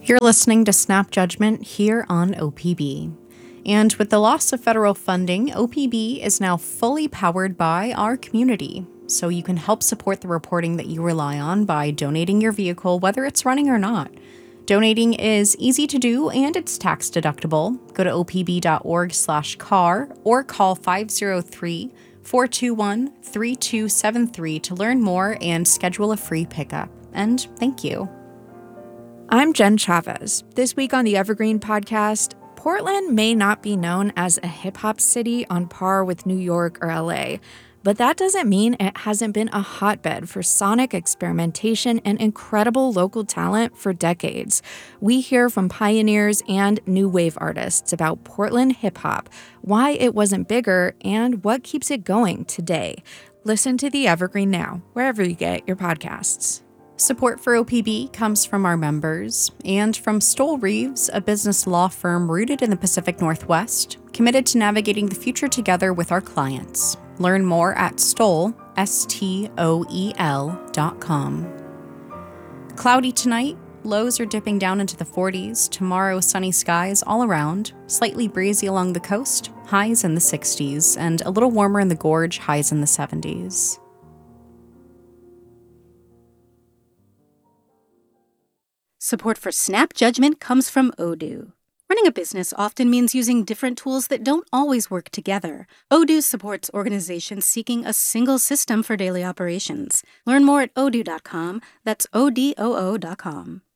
You're listening to Snap Judgment here on OPB. And with the loss of federal funding, OPB is now fully powered by our community. So you can help support the reporting that you rely on by donating your vehicle, whether it's running or not. Donating is easy to do and it's tax deductible. Go to opb.org/car or call 503-421-3273 to learn more and schedule a free pickup. And thank you. I'm Jen Chavez. This week on the Evergreen Podcast, Portland may not be known as a hip-hop city on par with New York or LA, but that doesn't mean it hasn't been a hotbed for sonic experimentation and incredible local talent for decades. We hear from pioneers and new wave artists about Portland hip-hop, why it wasn't bigger, and what keeps it going today. Listen to the Evergreen now, wherever you get your podcasts. Support for OPB comes from our members and from Stoll Reeves, a business law firm rooted in the Pacific Northwest, committed to navigating the future together with our clients. Learn more at Stoll, STOEL.com. Cloudy tonight, lows are dipping down into the 40s. Tomorrow, sunny skies all around, slightly breezy along the coast, highs in the 60s, and a little warmer in the gorge, highs in the 70s. Support for Snap Judgment comes from Odoo. Running a business often means using different tools that don't always work together. Odoo supports organizations seeking a single system for daily operations. Learn more at odoo.com. That's ODOO.com.